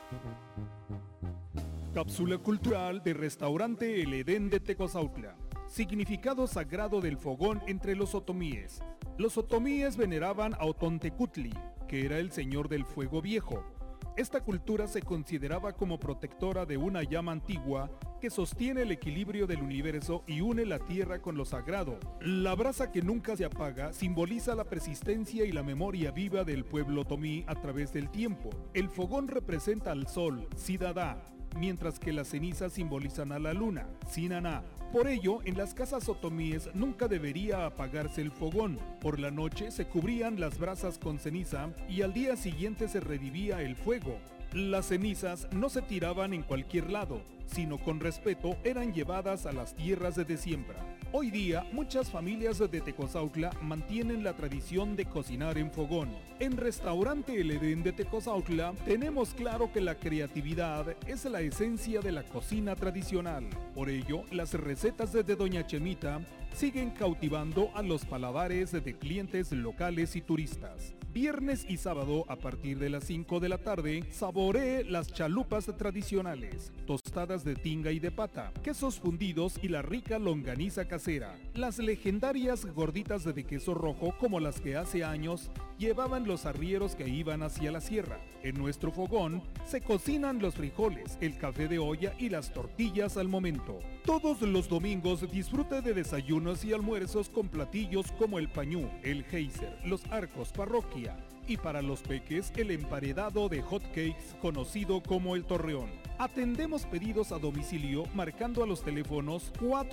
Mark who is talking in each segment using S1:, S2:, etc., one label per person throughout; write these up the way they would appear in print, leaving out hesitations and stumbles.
S1: Cápsula cultural de Restaurante El Edén de Tecozautla. Significado sagrado del fogón entre los otomíes. Los otomíes veneraban a Otontecutli, que era el señor del fuego viejo. Esta cultura se consideraba como protectora de una llama antigua que sostiene el equilibrio del universo y une la tierra con lo sagrado. La brasa que nunca se apaga simboliza la persistencia y la memoria viva del pueblo otomí a través del tiempo. El fogón representa al sol, Sidadá, mientras que las cenizas simbolizan a la luna, Sinaná. Por ello, en las casas otomíes nunca debería apagarse el fogón. Por la noche se cubrían las brasas con ceniza y al día siguiente se revivía el fuego. Las cenizas no se tiraban en cualquier lado, sino con respeto eran llevadas a las tierras de siembra. Hoy día, muchas familias de Tecozautla mantienen la tradición de cocinar en fogón. En Restaurante El Edén de Tecozautla tenemos claro que la creatividad es la esencia de la cocina tradicional. Por ello, las recetas de Doña Chemita siguen cautivando a los paladares de clientes locales y turistas. Viernes y sábado a partir de las 5 de la tarde, saboree las chalupas tradicionales, tostadas de tinga y de pata, quesos fundidos y la rica longaniza casera. Las legendarias gorditas de queso rojo como las que hace años llevaban los arrieros que iban hacia la sierra. En nuestro fogón se cocinan los frijoles, el café de olla y las tortillas al momento. Todos los domingos disfrute de desayunos y almuerzos con platillos como el pañú, el geyser, los arcos parroquia y para los peques el emparedado de hot cakes conocido como el torreón. Atendemos pedidos a domicilio marcando a los teléfonos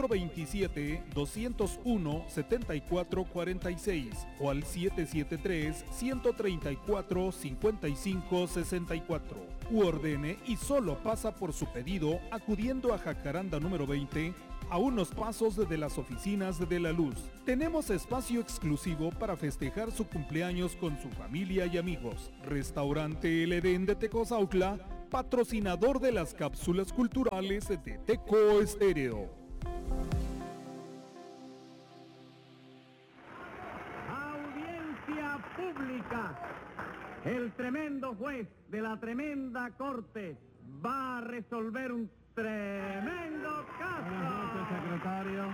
S1: 427-201-7446 o al 773-134-5564 u ordene y solo pasa por su pedido acudiendo a Jacaranda número 20 a unos pasos de las oficinas de La Luz. Tenemos espacio exclusivo para festejar su cumpleaños con su familia y amigos. Restaurante El Edén de Tecozautla, patrocinador de las cápsulas culturales de Teco Estéreo.
S2: Audiencia pública. El tremendo juez de la tremenda corte va a resolver un tremendo caso.
S3: Buenas noches, secretario.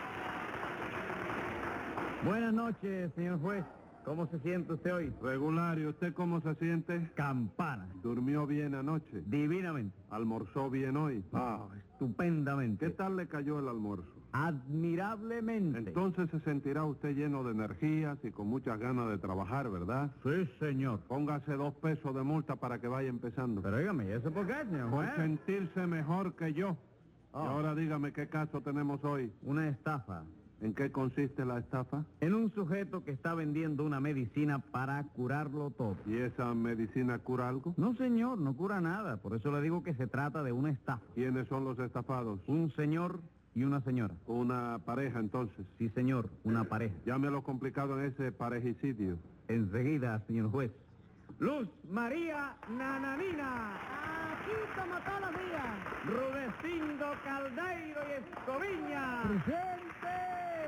S2: Buenas noches, señor juez. ¿Cómo se siente usted hoy?
S3: Regular, ¿y usted cómo se siente?
S2: Campana.
S3: ¿Durmió bien anoche?
S2: Divinamente.
S3: ¿Almorzó bien hoy?
S2: Estupendamente.
S3: ¿Qué tal le cayó el almuerzo?
S2: Admirablemente.
S3: Entonces se sentirá usted lleno de energías y con muchas ganas de trabajar, ¿verdad?
S2: Sí, señor.
S3: Póngase 2 pesos de multa para que vaya empezando.
S2: Pero dígame, ¿y eso por qué, señor
S3: Por
S2: juez?
S3: sentirse mejor que yo.
S2: Oh.
S3: Y ahora dígame qué caso tenemos hoy.
S2: Una estafa.
S3: ¿En qué consiste la estafa?
S2: En un sujeto que está vendiendo una medicina para curarlo todo.
S3: ¿Y esa medicina cura algo?
S2: No, señor, no cura nada. Por eso le digo que se trata de una estafa.
S3: ¿Quiénes son los estafados?
S2: Un señor y una señora.
S3: Una pareja, entonces.
S2: Sí, señor, una pareja.
S3: Llame lo complicado en ese parejicidio.
S2: Enseguida, señor juez. Luz María Nananina. Aquí como todos los días. Rudecindo Caldeiro y Escoviña. ¡Presente!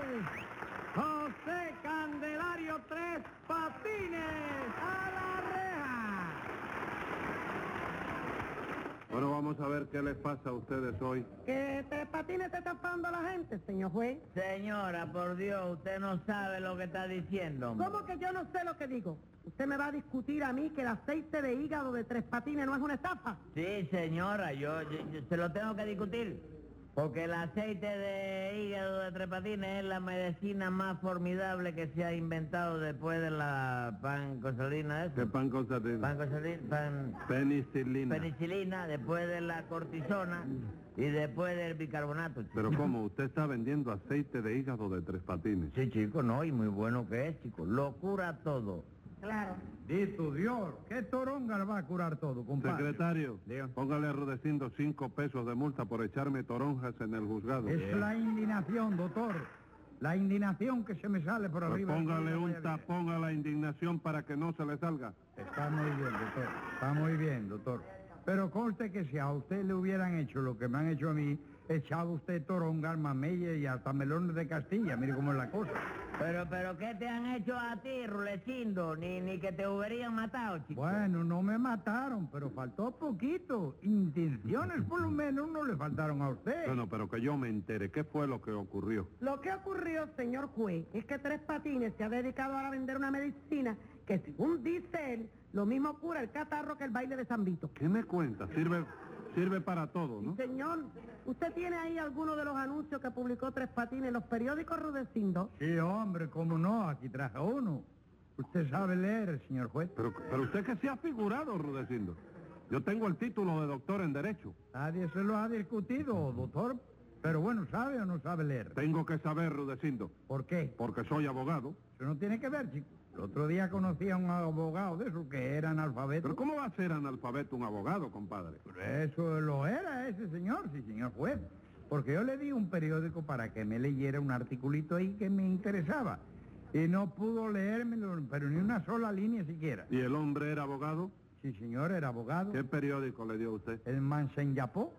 S2: José Candelario Tres Patines. ¡A la reja!
S3: Bueno, vamos a ver qué les pasa a ustedes hoy.
S4: Que Tres Patines está estafando a la gente, señor juez.
S5: Señora, por Dios, usted no sabe lo que está diciendo.
S4: ¿Cómo que yo no sé lo que digo? ¿Usted me va a discutir a mí que el aceite de hígado de Tres Patines no es una estafa?
S5: Sí, señora, yo se lo tengo que discutir. Porque el aceite de hígado de Tres Patines es la medicina más formidable que se ha inventado después de la pancosalina esa.
S3: ¿Qué pan con sardina? Penicilina.
S5: Penicilina, después de la cortisona y después del bicarbonato. chico.
S3: Pero ¿cómo? ¿Usted está vendiendo aceite de hígado de Tres Patines?
S5: Sí, chico, no, y muy bueno que es, chico. Lo cura todo.
S4: Claro.
S2: Dito Dios, ¿qué toronga le va a curar todo, compadre?
S3: Secretario,
S2: Diga.
S3: póngale a Rudecindo 5 pesos de multa por echarme toronjas en el juzgado.
S2: Es la indignación, doctor. La indignación que se me sale por
S3: Pues
S2: arriba.
S3: póngale un tapón a la indignación para que no se le salga.
S2: Está muy bien, doctor. Está muy bien, doctor.
S6: Pero conste que si a usted le hubieran hecho lo que me han hecho a mí, echaba usted toronga, mamella y hasta melones de Castilla. Mire cómo es la cosa.
S5: Pero, ¿qué te han hecho a ti, Rulecindo? Ni que te hubieran matado, chico.
S6: Bueno, no me mataron, pero faltó poquito. Intenciones por lo menos no le faltaron a usted.
S3: Bueno, pero que yo me entere, ¿qué fue lo que ocurrió?
S4: Lo que ocurrió, señor juez, es que Tres Patines se ha dedicado ahora a vender una medicina que, según dice él, lo mismo cura el catarro que el baile de San Vito.
S3: ¿Qué me cuenta? Sirve para todo, ¿no?
S4: Señor, ¿usted tiene ahí alguno de los anuncios que publicó Tres Patines en los periódicos, Rudecindo?
S6: Sí, hombre, cómo no, aquí traje uno. Usted sabe leer, señor juez.
S3: Pero usted que se ha figurado, Rudecindo. Yo tengo el título de doctor en Derecho.
S6: Nadie se lo ha discutido, doctor. Pero bueno, ¿sabe o no sabe leer?
S3: Tengo que saber, Rudecindo.
S6: ¿Por qué?
S3: Porque soy abogado.
S6: Eso no tiene que ver, chico. El otro día conocí a un abogado de esos que era analfabeto.
S3: ¿Pero cómo va a ser analfabeto un abogado, compadre?
S6: Pero eso lo era ese señor, sí, señor juez. Porque yo le di un periódico para que me leyera un articulito ahí que me interesaba. Y no pudo leérmelo, pero ni una sola línea siquiera.
S3: ¿Y el hombre era abogado?
S6: Sí, señor, era abogado.
S3: ¿Qué periódico le dio a usted?
S6: El Mansenyapó.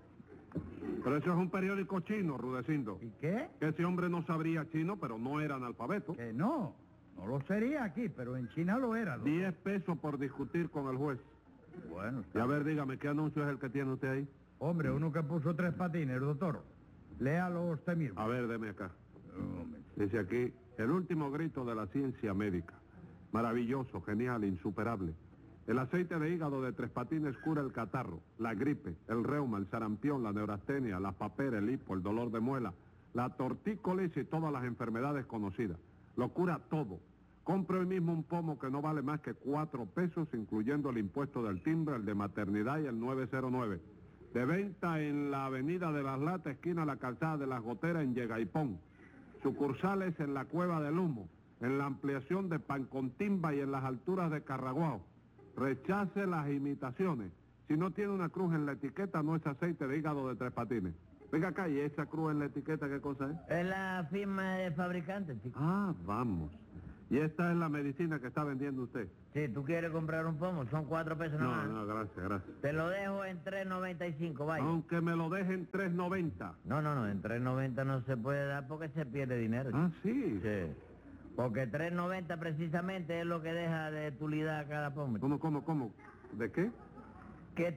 S3: Pero eso es un periódico chino, Rudecindo.
S6: ¿Y qué?
S3: Que ese hombre no sabría chino, pero no era analfabeto.
S6: Que no lo sería aquí, pero en China lo era.
S3: 10 pesos por discutir con el juez.
S6: Bueno,
S3: Y a ver, dígame, ¿qué anuncio es el que tiene usted ahí?
S6: hombre, uno que puso Tres Patines, doctor. Léalo usted mismo.
S3: A ver, deme acá.
S6: Un momento.
S3: Dice aquí, el último grito de la ciencia médica. Maravilloso, genial, insuperable. El aceite de hígado de Tres Patines cura el catarro, la gripe, el reuma, el sarampión, la neurastenia, la papera, el hipo, el dolor de muela, la tortícolis y todas las enfermedades conocidas. Lo cura todo. Compre hoy mismo un pomo que no vale más que 4 pesos, incluyendo el impuesto del timbre, el de maternidad y el 909. De venta en la Avenida de las Latas, esquina La Calzada de las Goteras, en Yegaipón. Sucursales en la Cueva del Humo, en la ampliación de Pancontimba y en las alturas de Carraguao. Rechace las imitaciones. Si no tiene una cruz en la etiqueta, no es aceite de hígado de Tres Patines. Venga acá, ¿y esa cruz en la etiqueta qué cosa es?
S5: Es la firma de fabricante, chico.
S3: Ah, vamos. ¿Y esta es la medicina que está vendiendo usted?
S5: Si tú quieres comprar un pomo, son 4 pesos
S3: No,
S5: nomás.
S3: no, gracias.
S5: Te lo dejo en 3.95, vaya.
S3: Aunque me lo dejen 3.90.
S5: No, en 3.90 no se puede dar porque se pierde dinero.
S3: Ah, sí.
S5: Sí. Porque 3.90 precisamente es lo que deja de utilidad cada pomo.
S3: ¿Cómo? ¿De qué?
S5: Que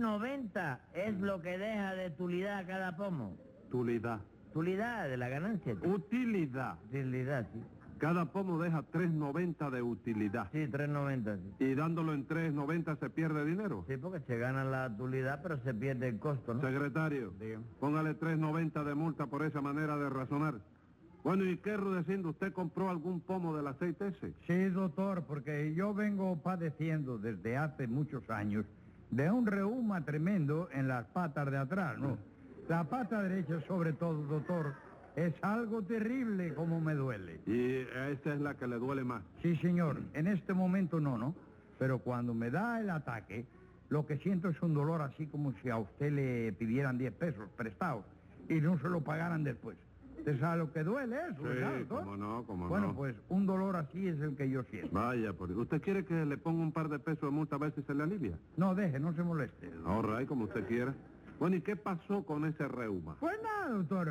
S5: 3.90 es lo que deja de utilidad cada pomo.
S3: Utilidad.
S5: Utilidad de la ganancia, chico.
S3: Utilidad.
S5: Utilidad, sí.
S3: Cada pomo deja 3.90 de utilidad.
S5: Sí, 3.90, sí.
S3: ¿Y dándolo en 3.90 se pierde dinero?
S5: Sí, porque se gana la utilidad, pero se pierde el costo, ¿no?
S3: Secretario,
S5: Dígame.
S3: póngale 3.90 de multa por esa manera de razonar. Bueno, ¿y qué, Rudecindo? ¿Usted compró algún pomo del aceite ese?
S6: Sí, doctor, porque yo vengo padeciendo desde hace muchos años de un reuma tremendo en las patas de atrás, ¿no? La pata derecha, sobre todo, doctor, es algo terrible como me duele.
S3: Y esa es la que le duele más.
S6: Sí, señor, en este momento no. Pero cuando me da el ataque, lo que siento es un dolor así como si a usted le pidieran 10 pesos prestados y no se lo pagaran después. ¿Usted sabe lo que duele eso,
S3: Sí,
S6: verdad, doctor?
S3: cómo no.
S6: Bueno, pues un dolor así es el que yo siento.
S3: Vaya, por ¿usted quiere que le ponga un par de pesos de multa a ver si se le alivia?
S6: No, deje, no se moleste.
S3: Ahorra ahí como usted quiera. Bueno, ¿y qué pasó con ese reuma?
S6: Pues nada, doctor.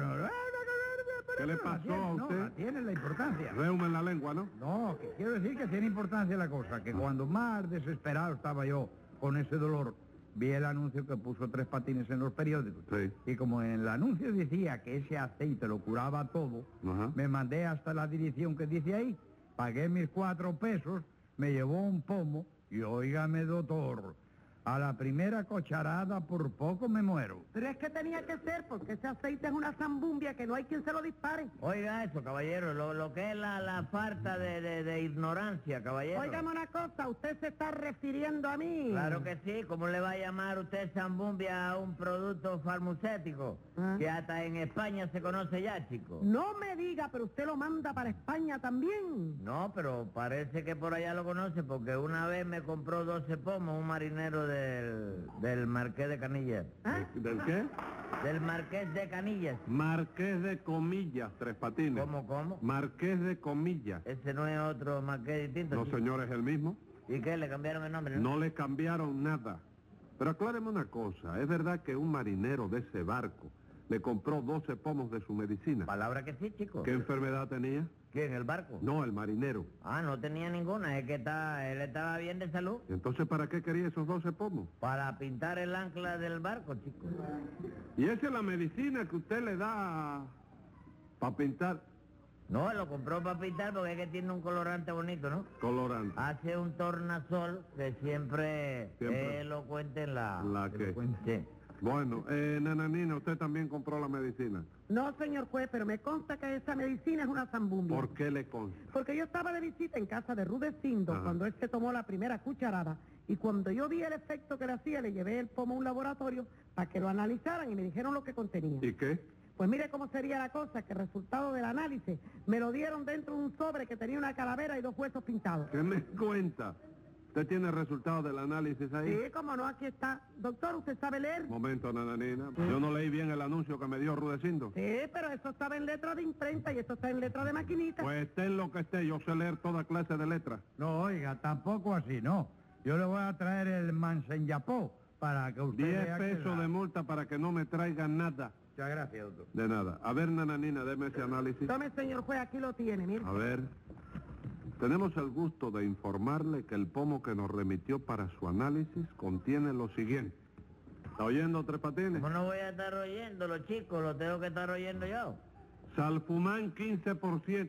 S3: ¿Qué le pasó a usted?
S6: No, tiene la importancia.
S3: Reuma en la lengua, ¿no?
S6: No, que quiero decir que tiene importancia la cosa, que cuando más desesperado estaba yo con ese dolor, vi el anuncio que puso Tres Patines en los periódicos.
S3: Sí.
S6: Y como en el anuncio decía que ese aceite lo curaba todo,
S3: Ajá.
S6: me mandé hasta la dirección que dice ahí, pagué mis 4 pesos, me llevó un pomo y óigame, doctor, a la primera cucharada por poco me muero.
S4: Pero es que tenía que ser, porque ese aceite es una zambumbia que no hay quien se lo dispare.
S5: Oiga eso, caballero, lo que es la falta de ignorancia, caballero.
S4: Óigame una cosa, usted se está refiriendo a mí.
S5: Claro que sí, ¿cómo le va a llamar usted zambumbia a un producto farmacéutico?
S4: Ah.
S5: Que hasta en España se conoce ya, chico.
S4: No me diga, pero usted lo manda para España también.
S5: No, pero parece que por allá lo conoce, porque una vez me compró 12 pomos un marinero del Marqués de Canillas.
S4: ¿Ah?
S3: ¿Del qué?
S5: Del Marqués de Canillas.
S3: Marqués de Comillas, Tres Patines.
S5: ¿Cómo?
S3: Marqués de Comillas.
S5: Ese no es otro Marqués distinto.
S3: No,
S5: chico.
S3: señor, es el mismo.
S5: ¿Y qué? ¿Le cambiaron el nombre?
S3: No le cambiaron nada. Pero acláreme una cosa, ¿es verdad que un marinero de ese barco le compró 12 pomos de su medicina?
S5: Palabra que sí, chico.
S3: ¿Qué enfermedad tenía?
S5: ¿Quién, el barco?
S3: No, el marinero.
S5: Ah, no tenía ninguna, es que él estaba bien de salud.
S3: ¿Y entonces para qué quería esos 12 pomos?
S5: Para pintar el ancla del barco, chico.
S3: ¿Y esa es la medicina que usted le da para pintar?
S5: No, lo compró para pintar porque es que tiene un colorante bonito, ¿no?
S3: Colorante.
S5: Hace un tornasol que siempre
S3: Siempre.
S5: es elocuente en la...
S3: ¿La qué?
S5: Sí.
S3: Bueno, Nananina, usted también compró la medicina.
S4: No, señor juez, pero me consta que esa medicina es una zambumbia.
S3: ¿Por qué le consta?
S4: Porque yo estaba de visita en casa de Rudecindo
S3: Ajá.
S4: cuando él se tomó la primera cucharada y cuando yo vi el efecto que le hacía, le llevé el pomo a un laboratorio para que lo analizaran y me dijeron lo que contenía.
S3: ¿Y qué?
S4: Pues mire cómo sería la cosa, que el resultado del análisis me lo dieron dentro de un sobre que tenía una calavera y 2 huesos pintados.
S3: ¿Qué me cuenta? ¿Usted tiene el resultado del análisis ahí?
S4: Sí, cómo no, aquí está. Doctor, ¿usted sabe leer?
S3: Momento, Nananina. Yo no leí bien el anuncio que me dio Rudecindo.
S4: Sí, pero eso estaba en letra de imprenta y esto está en letra de maquinita.
S3: Pues esté en lo que esté, yo sé leer toda clase de letras.
S6: No, oiga, tampoco así, no. Yo le voy a traer el manseñapó para que usted
S3: 10
S6: vea que
S3: pesos de multa para que no me traigan nada.
S6: Muchas gracias, doctor.
S3: De nada. A ver, Nananina, deme ese análisis.
S4: Tome, señor juez, aquí lo tiene, mire.
S3: A ver. Tenemos el gusto de informarle que el pomo que nos remitió para su análisis contiene lo siguiente. ¿Está oyendo, Tres Patines?
S5: ¿Cómo no voy a estar oyéndolo, chicos? Lo tengo que estar oyendo yo.
S3: Salfumán 15%.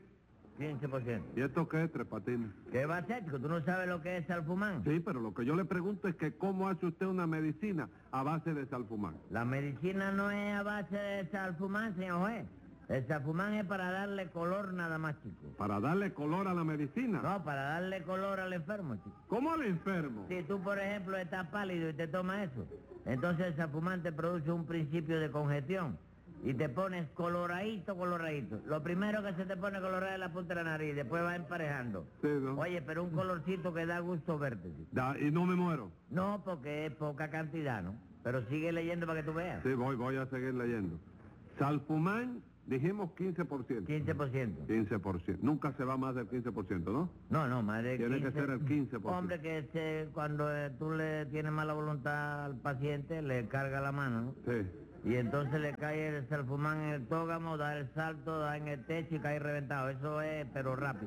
S5: 15%.
S3: ¿Y esto qué es, Tres Patines?
S5: ¿Qué va a ser, chico? ¿Tú no sabes lo que es salfumán?
S3: Sí, pero lo que yo le pregunto es que cómo hace usted una medicina a base de salfumán.
S5: La medicina no es a base de salfumán, señor juez. El salfumán es para darle color nada más, chico.
S3: Para darle color a la medicina.
S5: No, para darle color al enfermo, chico.
S3: ¿Cómo al enfermo?
S5: Si tú, por ejemplo, estás pálido y te tomas eso, entonces el salfumán te produce un principio de congestión y te pones coloradito, coloradito. Lo primero que se te pone colorado es la punta de la nariz, después va emparejando.
S3: Sí, ¿no?
S5: Oye, pero un colorcito que da gusto verte, chico.
S3: Y no me muero.
S5: No, porque es poca cantidad, ¿no? Pero sigue leyendo para que tú veas.
S3: Sí, voy a seguir leyendo. Salfumán, dijimos 15%.
S5: 15%.
S3: 15%. Nunca se va más del 15%, ¿no?
S5: No, más de 15%.
S3: Tiene que ser el 15%.
S5: Hombre, que cuando tú le tienes mala voluntad al paciente, le carga la mano, ¿no?
S3: Sí.
S5: Y entonces le cae el salfumán en el tógamo, da el salto, da en el techo y cae reventado. Eso es, pero rápido.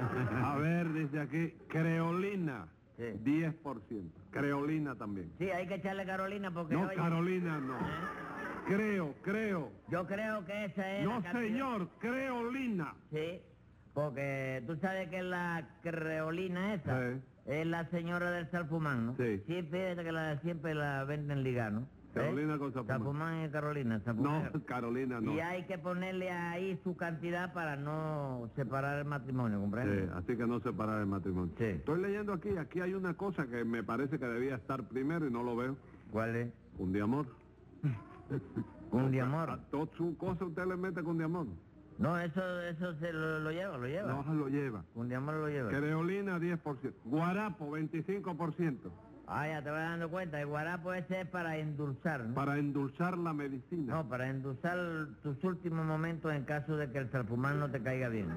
S3: A ver, dice aquí, creolina,
S5: Sí.
S3: 10%. Creolina también.
S5: Sí, hay que echarle Carolina porque,
S3: No,
S5: oye,
S3: Carolina no. Creo.
S5: yo creo que esa es
S3: No,
S5: la cantidad-
S3: señor, creolina.
S5: Sí, porque tú sabes que la creolina esa
S3: Sí.
S5: es la señora del salfumán, ¿no?
S3: Sí.
S5: Sí, fíjate que siempre la venden ligar, ¿no?
S3: Carolina con salfumán.
S5: Salfumán y Carolina,
S3: No,
S5: salfumán.
S3: Carolina no.
S5: Y hay que ponerle ahí su cantidad para no separar el matrimonio, ¿comprendes?
S3: Sí, así que no separar el matrimonio.
S5: Sí.
S3: Estoy leyendo aquí hay una cosa que me parece que debía estar primero y no lo veo.
S5: ¿Cuál es?
S3: Cundiamor.
S5: Cundiamor.
S3: A toda su cosa usted le mete cundiamor.
S5: No, eso se lo lleva, lo lleva.
S3: No se lo lleva.
S5: Cundiamor lo lleva.
S3: Creolina 10%. Guarapo 25%.
S5: Ah, ya te vas dando cuenta, el guarapo ese es para endulzar, ¿no?
S3: Para endulzar la medicina.
S5: No, para endulzar tus últimos momentos en caso de que el salfumán no te caiga bien.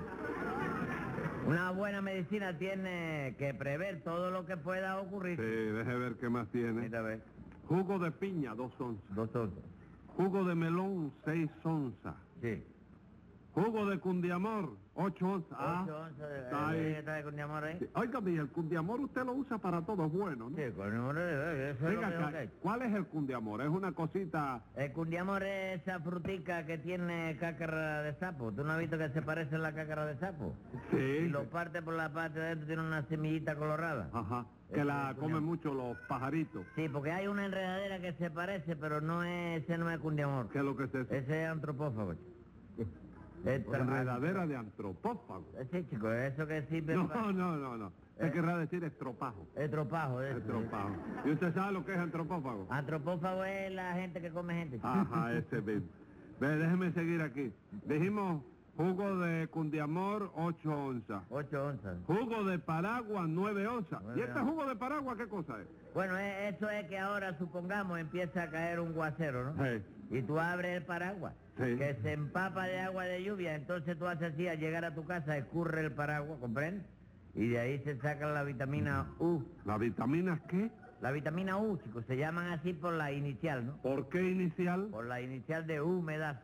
S5: Una buena medicina tiene que prever todo lo que pueda ocurrir.
S3: Sí, deje ver qué más tiene.
S5: Mira, a ver,
S3: Jugo de piña, 2 onzas.
S5: 2 onzas.
S3: Jugo de melón, 6 onzas.
S5: Sí.
S3: Jugo de cundiamor, 8 onzas.
S5: 8 onzas
S3: está ahí.
S5: está de cundiamor ahí.
S3: Sí. Oiga, y el cundiamor usted lo usa para todo, es bueno, ¿no?
S5: Sí, cundiamor eso es lo
S3: Venga
S5: mejor
S3: acá,
S5: que hay.
S3: ¿cuál es el cundiamor? Es una cosita...
S5: El cundiamor es esa frutica que tiene cácara de sapo. ¿Tú no has visto que se parece a la cácara de sapo?
S3: Sí.
S5: Y lo parte por la parte de adentro, tiene una semillita colorada.
S3: Ajá. Que
S5: Ese
S3: la
S5: es
S3: comen
S5: cundiamor.
S3: mucho los pajaritos.
S5: Sí, porque hay una enredadera que se parece, pero ese no es cundiamor.
S3: ¿Qué es lo que es eso?
S5: Ese es antropófago. chico.
S3: Enredadera de antropófago.
S5: Sí, chico, eso que sirve
S3: No,
S5: para...
S3: no. ¿Qué querrá decir estropajo?
S5: Estropajo, eso.
S3: Estropajo. ¿Y usted sabe lo que es antropófago?
S5: Antropófago es la gente que come gente. chico.
S3: Ajá, ese mismo. Ve, déjeme seguir aquí. Dijimos jugo de cundiamor, 8 onzas.
S5: 8 onzas.
S3: Jugo de Paragua, 9 onzas. ¿Y
S5: 9
S3: este
S5: onzas.
S3: jugo de Paragua qué cosa es?
S5: Bueno, eso es que ahora, supongamos, empieza a caer un guacero, ¿no?
S3: Sí.
S5: Y tú abres el paraguas,
S3: Sí.
S5: que se empapa de agua de lluvia, entonces tú haces así, al llegar a tu casa, escurre el paraguas, ¿comprendes? Y de ahí se saca la vitamina U.
S3: ¿La vitamina qué?
S5: La vitamina U, chicos, se llaman así por la inicial, ¿no?
S3: ¿Por qué inicial?
S5: Por la inicial de humedad.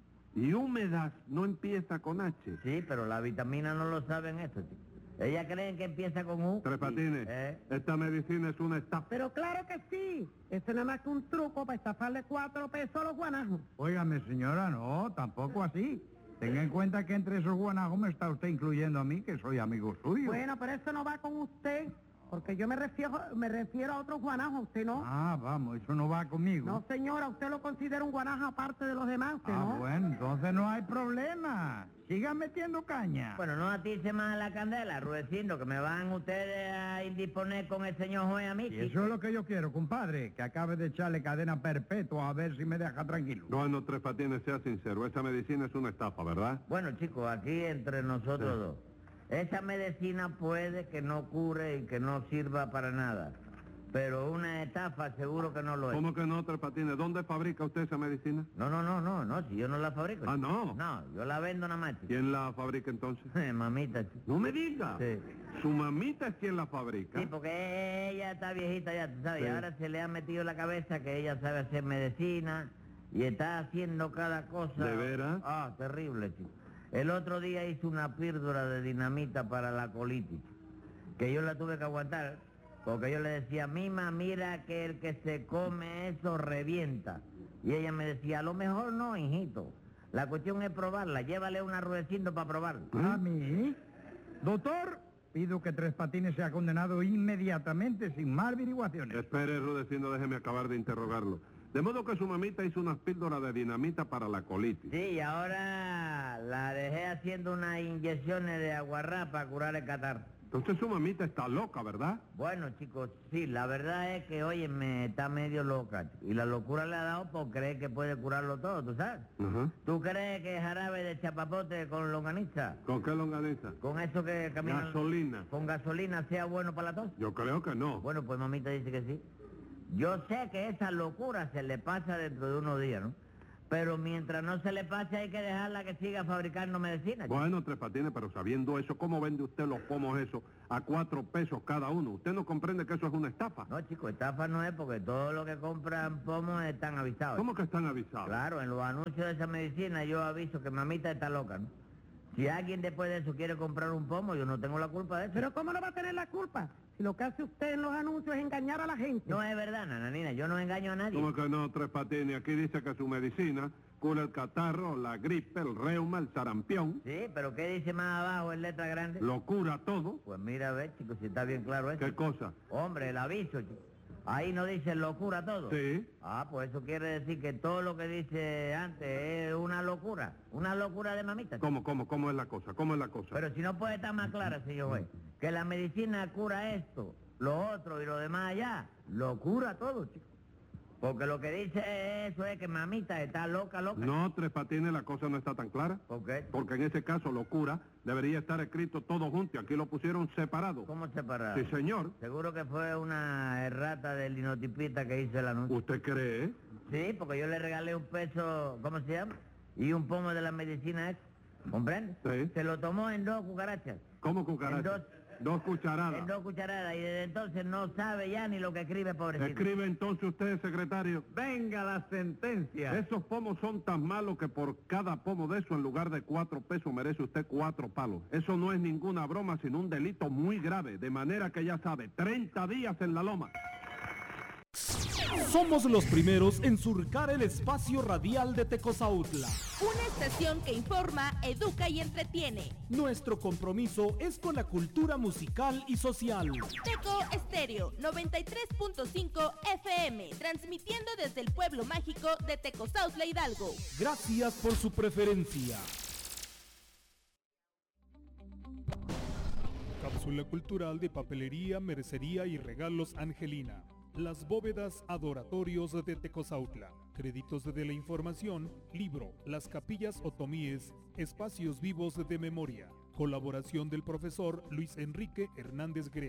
S3: Y húmedas no empieza con H.
S5: Sí, pero la vitamina no lo saben esto, chicos. Ellas creen que empieza con U.
S3: Tres Patines, esta medicina es una estafa.
S4: Pero claro que sí. Eso no es más que un truco para estafarle 4 pesos a los guanajos.
S6: Óigame, señora, no, tampoco así. Tenga en cuenta que entre esos guanajos me está usted incluyendo a mí, que soy amigo suyo.
S4: Bueno, pero eso no va con usted, porque yo me refiero a otros guanajos, usted no.
S6: Ah, vamos, eso no va conmigo.
S4: No, señora, usted lo considera un guanajo aparte de los demás, usted no.
S6: Bueno, entonces no hay problema. Sigan metiendo caña.
S5: Bueno, no atice más la candela, Rudecindo, que me van ustedes a indisponer con el señor juez a mí.
S6: Y eso es lo que yo quiero, compadre, que acabe de echarle cadena perpetua a ver si me deja tranquilo.
S3: Bueno, Tres Patines, sea sincero, esa medicina es una estafa, ¿verdad?
S5: Bueno, chicos, aquí entre nosotros dos. Esa medicina puede que no cure y que no sirva para nada, pero una estafa seguro que no lo es.
S3: ¿Cómo que no, Tres Patines? ¿Dónde fabrica usted esa medicina?
S5: No, si yo no la fabrico.
S3: Ah, ¿no?
S5: No, yo la vendo nada más, chico.
S3: ¿Quién la fabrica entonces?
S5: Mamita, chico.
S3: No me diga.
S5: Sí.
S3: Su mamita es quien la fabrica.
S5: Sí, porque ella está viejita ya, tú sabes,
S3: Sí.
S5: y ahora se le ha metido en la cabeza que ella sabe hacer medicina y está haciendo cada cosa.
S3: ¿De veras?
S5: Ah, terrible, chico. El otro día hizo una píldora de dinamita para la colitis, que yo la tuve que aguantar, porque yo le decía, Mima, mira que el que se come eso revienta. Y ella me decía, a lo mejor no, hijito. La cuestión es probarla, llévale una Rudecindo para probarla.
S6: ¿A mí? Doctor, pido que Tres Patines sea condenado inmediatamente sin más averiguaciones.
S3: Espere, Rudecindo, déjeme acabar de interrogarlo. De modo que su mamita hizo unas píldoras de dinamita para la colitis.
S5: Sí, y ahora la dejé haciendo unas inyecciones de aguarrá para curar el catarro.
S3: Entonces su mamita está loca, ¿verdad?
S5: Bueno, chicos, sí, la verdad es que, oye, me está medio loca. Y la locura le ha dado por creer que puede curarlo todo, ¿tú sabes?
S3: Ajá.
S5: ¿Tú crees que jarabe de chapapote con longaniza?
S3: ¿Con qué longaniza?
S5: ¿Con eso que camina?
S3: Gasolina.
S5: ¿Con gasolina sea bueno para la tos?
S3: Yo creo que no.
S5: Bueno, pues mamita dice que sí. Yo sé que esa locura se le pasa dentro de unos días, ¿no? Pero mientras no se le pase hay que dejarla que siga fabricando medicina. chico.
S3: Bueno, Tres Patines, pero sabiendo eso, ¿cómo vende usted los pomos esos a 4 pesos cada uno? ¿Usted no comprende que eso es una estafa?
S5: No, chico, estafa no es porque todos los que compran pomos están avisados.
S3: ¿Cómo que están avisados?
S5: Claro, en los anuncios de esa medicina yo aviso que mamita está loca, ¿no? Si alguien después de eso quiere comprar un pomo, yo no tengo la culpa de eso.
S4: Pero ¿cómo no va a tener la culpa? Si lo que hace usted en los anuncios es engañar a la gente.
S5: No es verdad, nananina, yo no engaño a nadie.
S3: ¿Cómo que no, Tres Patines? Aquí dice que su medicina cura el catarro, la gripe, el reuma, el sarampión.
S5: Sí, pero ¿qué dice más abajo en letra grande?
S3: Lo cura todo.
S5: Pues mira, a ver, chicos, si está bien claro eso.
S3: ¿Qué cosa?
S5: Hombre, el aviso, chico. Ahí no dice locura todo.
S3: Sí.
S5: Ah, pues eso quiere decir que todo lo que dice antes es una locura de mamita. chico.
S3: ¿Cómo es la cosa? ¿Cómo es la cosa?
S5: Pero si no puede estar más clara, señor juez, que la medicina cura esto, lo otro y lo demás allá, lo cura todo, chico. Porque lo que dice eso es que mamita está loca.
S3: No, Tres Patines, la cosa no está tan clara.
S5: ¿Por qué?
S3: Porque en ese caso, locura, debería estar escrito todo junto. Aquí lo pusieron separado.
S5: ¿Cómo separado?
S3: Sí, señor.
S5: Seguro que fue una errata del linotipista que hizo el anuncio.
S3: ¿Usted cree?
S5: Sí, porque yo le regalé un peso, ¿cómo se llama? Y un pomo de la medicina esa. ¿Comprende?
S3: Sí.
S5: Se lo tomó en 2 cucarachas.
S3: ¿Cómo cucaracha? Dos cucharadas.
S5: En 2 cucharadas. Y desde entonces no sabe ya ni lo que escribe, pobrecito.
S3: Escribe entonces usted, secretario.
S2: Venga la sentencia.
S3: Esos pomos son tan malos que por cada pomo de eso, en lugar de 4 pesos, merece usted 4 palos. Eso no es ninguna broma, sino un delito muy grave. De manera que ya sabe, 30 días en la loma.
S1: Somos los primeros en surcar el espacio radial de Tecozautla.
S7: Una estación que informa, educa y entretiene.
S1: Nuestro compromiso es con la cultura musical y social.
S7: Teco Estéreo 93.5 FM, transmitiendo desde el pueblo mágico de Tecozautla, Hidalgo.
S1: Gracias por su preferencia. Cápsula cultural de papelería, mercería y regalos Angelina. Las bóvedas adoratorios de Tecozautla. Créditos de la información, libro, Las capillas otomíes, espacios vivos de memoria. Colaboración del profesor Luis Enrique Hernández Gres.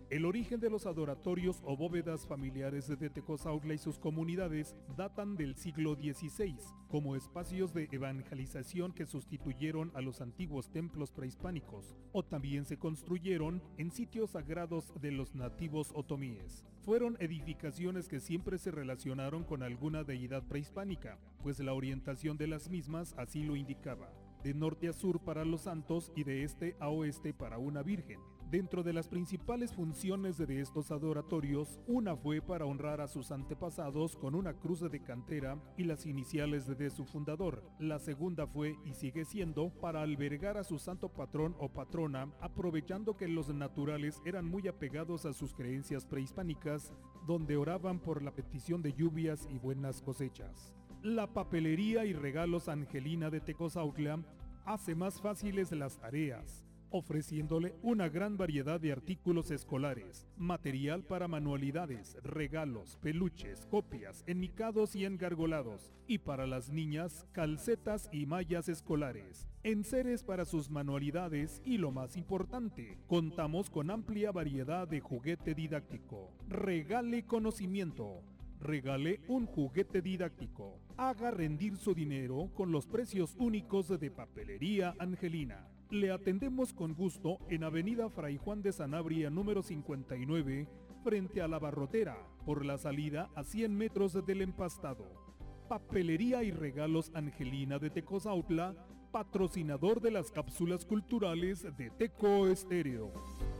S1: El origen de los adoratorios o bóvedas familiares de Tecozautla y sus comunidades datan del siglo XVI, como espacios de evangelización que sustituyeron a los antiguos templos prehispánicos, o también se construyeron en sitios sagrados de los nativos otomíes. Fueron edificaciones que siempre se relacionaron con alguna deidad prehispánica, pues la orientación de las mismas así lo indicaba. De norte a sur para los santos y de este a oeste para una virgen. Dentro de las principales funciones de estos adoratorios, una fue para honrar a sus antepasados con una cruz de cantera y las iniciales de su fundador. La segunda fue, y sigue siendo, para albergar a su santo patrón o patrona, aprovechando que los naturales eran muy apegados a sus creencias prehispánicas, donde oraban por la petición de lluvias y buenas cosechas. La papelería y regalos Angelina de Tecozautla hace más fáciles las tareas, ofreciéndole una gran variedad de artículos escolares, material para manualidades, regalos, peluches, copias, enmicados y engargolados, y para las niñas, calcetas y mallas escolares, enseres para sus manualidades y lo más importante, contamos con amplia variedad de juguete didáctico. Regale conocimiento. Regale un juguete didáctico. Haga rendir su dinero con los precios únicos de Papelería Angelina. Le atendemos con gusto en Avenida Fray Juan de Sanabria número 59, frente a la Barrotera, por la salida a 100 metros del Empastado. Papelería y Regalos Angelina de Tecozautla, patrocinador de las cápsulas culturales de Teco Estéreo.